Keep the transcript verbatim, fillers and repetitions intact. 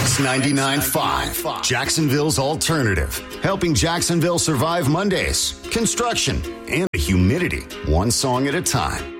X ninety-nine point five, Jacksonville's alternative. Helping Jacksonville survive Mondays, construction, and humidity, one song at a time.